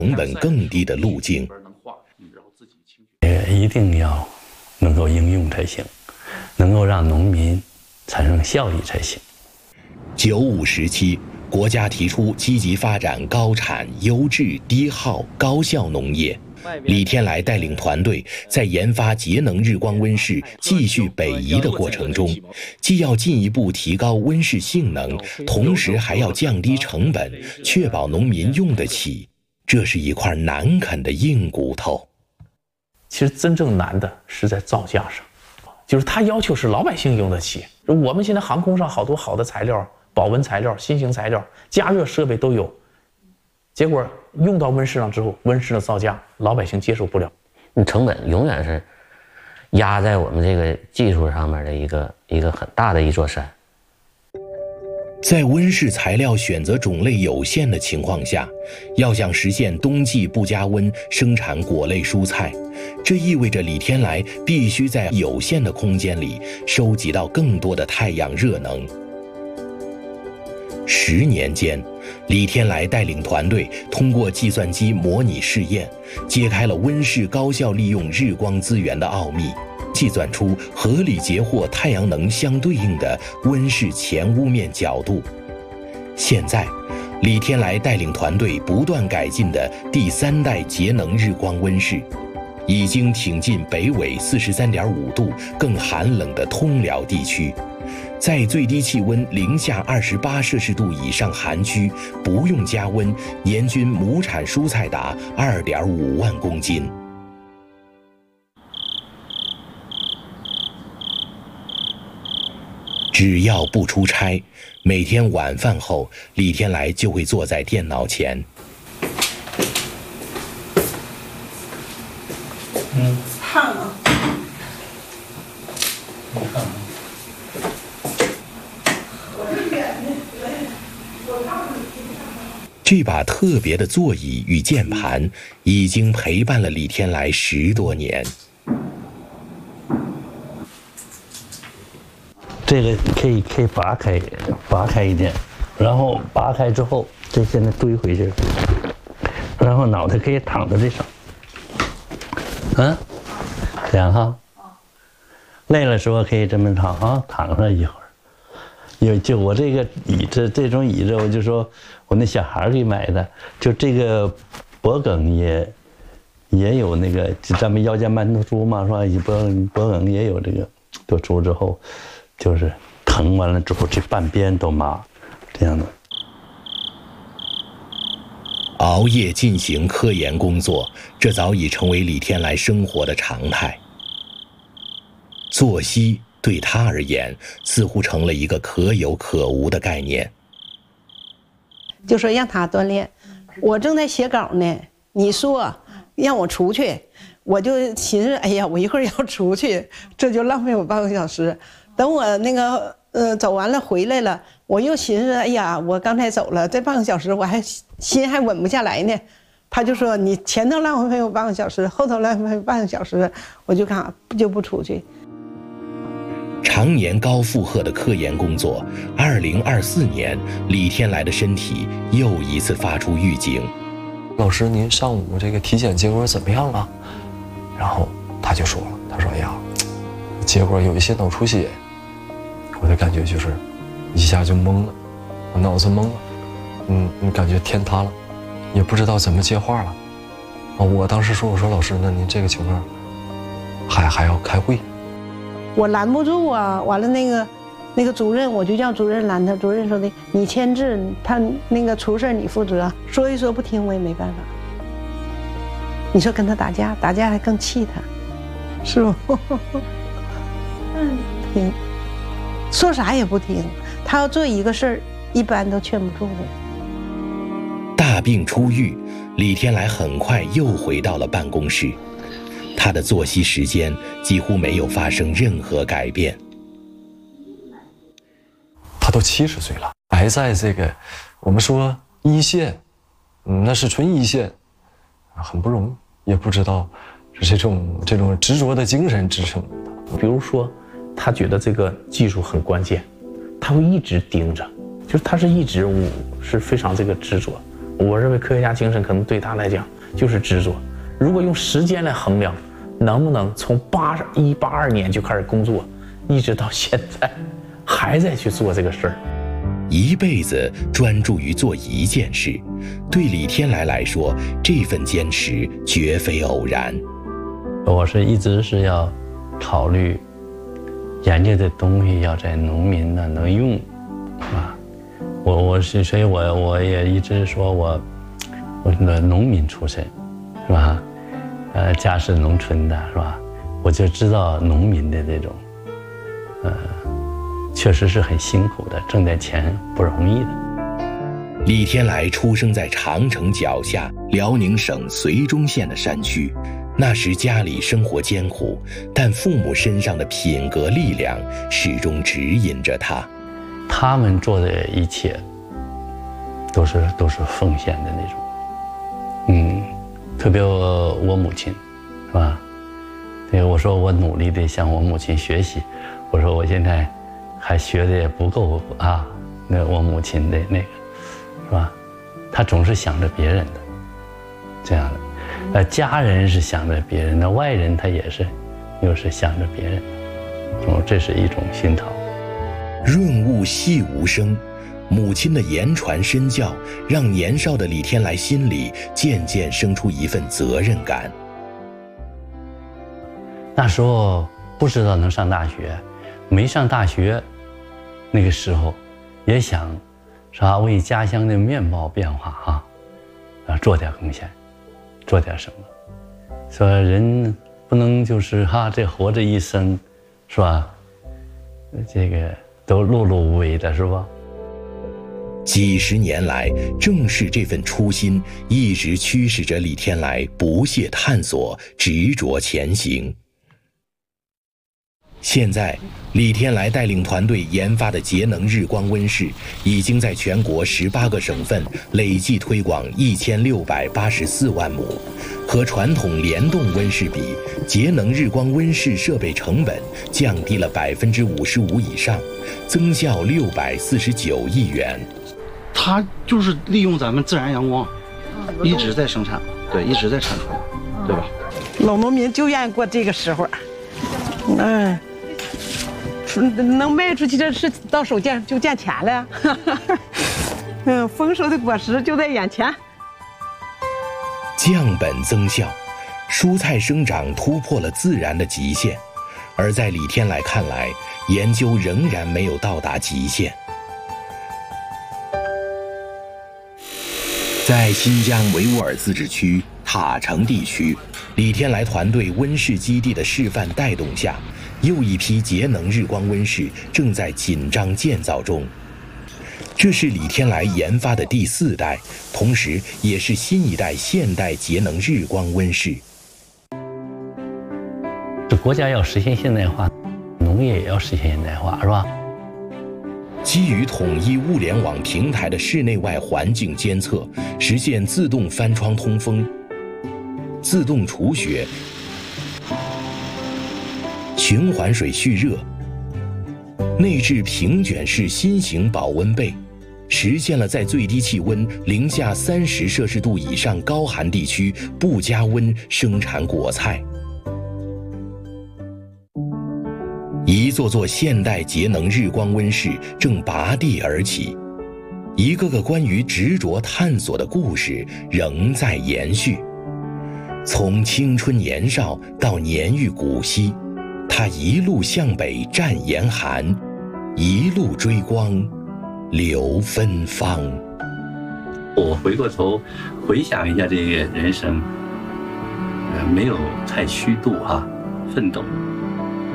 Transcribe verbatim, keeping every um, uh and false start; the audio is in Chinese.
成本更低的路径。 也一定要能够应用才行，能够让农民产生效益才行。 九五时期，国家提出积极发展高产、优质、低耗、高效农业。李天来带领团队在研发节能日光温室继续北移的过程中，既要进一步提高温室性能，同时还要降低成本，确保农民用得起。这是一块难啃的硬骨头。 其实真正难的是在造价上，就是他要求是老百姓用得起。我们现在航空上好多好的材料，保温材料、新型材料、加热设备都有，结果用到温室上之后，温室的造价老百姓接受不了。 你成本永远是压在我们这个技术上面的一个一个很大的一座山。 在温室材料选择种类有限的情况下，要想实现冬季不加温生产果类蔬菜，这意味着李天来必须在有限的空间里收集到更多的太阳热能。十年间，李天来带领团队通过计算机模拟试验，揭开了温室高效利用日光资源的奥秘，计算出合理截获太阳能相对应的温室前屋面角度。现在，李天来带领团队不断改进的第三代节能日光温室，已经挺进北纬四十三点五度更寒冷的通辽地区。在最低气温零下二十八摄氏度以上寒区，不用加温，年均亩产蔬菜达二点五万公斤。只要不出差，每天晚饭后，李天来就会坐在电脑前。 嗯， 烫吗？ 这把特别的座椅与键盘已经陪伴了李天来十多年。 这个可以可以拔开，拔开一点，然后拔开之后，这现在堆回去，然后脑袋可以躺在这上，嗯，这样哈，累了时候可以这么躺啊，躺上一会儿。有就我这个椅子，这种椅子，我就说我那小孩给买的，就这个脖梗也也有那个，咱们腰间盘突出嘛，是吧？脖脖梗也有这个突出之后，就是疼完了之后，这半边都麻，这样的。 熬夜进行科研工作，这早已成为李天来生活的常态。作息对他而言，似乎成了一个可有可无的概念。 就说让他锻炼，我正在写稿呢，你说让我出去，我就寻思，哎呀，我一会儿要出去，这就浪费我半个小时。等我那个呃走完了回来了，我又寻思，哎呀，我刚才走了，这半个小时我还心还稳不下来呢。他就说你前头浪费我半个小时，后头浪费半个小时，我就干就不出去。 常年高负荷的科研工作，二零二四年，李天来的身体又一次发出预警。 老师，您上午这个体检结果怎么样了？然后他就说了，他说：“哎呀，结果有一些脑出血。”我的感觉就是，一下就懵了，我脑子懵了，嗯，你感觉天塌了，也不知道怎么接话了。啊，我当时说，我说老师，那您这个情况还还要开会。 我拦不住啊！完了，那个，那个主任，我就叫主任拦他。主任说的，你签字，他那个出事你负责。说一说不听，我也没办法。你说跟他打架，打架还更气他，是不？嗯，听，说啥也不听。他要做一个事儿，一般都劝不住的。 大病初愈，李天来很快又回到了办公室。他的作息时间几乎没有发生任何改变。 他都七十岁了，还在这个我们说一线，嗯，那是纯一线，很不容易，也不知道是这种这种执着的精神支撑他。 比如说，他觉得这个技术很关键，他会一直盯着，就是他是一直我是非常这个执着。 我认为科学家精神可能对他来讲就是执着。如果用时间来衡量，能不能从八一八二年就开始工作，一直到现在，还在去做这个事儿？ 一辈子专注于做一件事，对李天来来说，这份坚持绝非偶然。 我是一直是要考虑研究的东西要在农民那能用，啊，我我是所以我我也一直说我我是农民出身，是吧？呃，家是农村的，是吧？我就知道农民的这种，呃。确实是很辛苦的，挣点钱不容易的。 李天来出生在长城脚下辽宁省绥中县的山区，那时家里生活艰苦，但父母身上的品格力量始终指引着他。 他们做的一切都是都是奉献的那种，嗯，特别我母亲，是吧？对，我说我努力的向我母亲学习，我说我现在还学的也不够啊，那我母亲的那个，是吧？她总是想着别人的，这样的，呃，家人是想着别人的，外人他也是，又是想着别人的，哦，这是一种熏陶。 润物细无声，母亲的言传身教，让年少的李天来心里渐渐生出一份责任感。 那时候不知道能上大学，没上大学，那个时候也想，是吧？为家乡的面貌变化啊，啊，做点贡献，做点什么。说人不能就是哈、啊，这活着一生，是吧？这个都碌碌无为的，是吧？ 几十年来，正是这份初心一直驱使着李天来不懈探索，执着前行。现在，李天来带领团队研发的节能日光温室，已经在全国十八个省份累计推广一千六百八十四万亩。和传统联动温室比，节能日光温室设备成本降低了百分之五十五以上，增效六百四十九亿元。 它就是利用咱们自然阳光，一直在生产，对，一直在产出来，对吧？ 老农民就愿意过这个时候，嗯。能卖出去这是到手见就见钱了，嗯，丰收的果实就在眼前。 降本增效，蔬菜生长突破了自然的极限，而在李天来看来，研究仍然没有到达极限。在新疆维吾尔自治区塔城地区，李天来团队温室基地的示范带动下，又一批节能日光温室正在紧张建造中。这是李天来研发的第四代，同时也是新一代现代节能日光温室。 这国家要实现现代化，农业也要实现现代化，是吧？ 基于统一物联网平台的室内外环境监测，实现自动翻窗通风、自动除雪、循环水蓄热，内置平卷式新型保温被，实现了在最低气温零下三十摄氏度以上高寒地区不加温生产果菜。一座座现代节能日光温室正拔地而起，一个个关于执着探索的故事仍在延续。从青春年少到年逾古稀，他一路向北战严寒，一路追光留芬芳。 我回过头回想一下这个人生，呃，没有太虚度哈、啊，奋斗。